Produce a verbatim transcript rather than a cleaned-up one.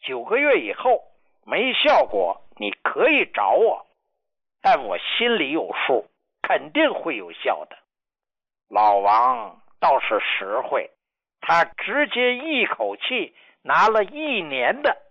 九个月以后没效果，你可以找我，但我心里有数，肯定会有效的。老王倒是实惠，他直接一口气拿了一年的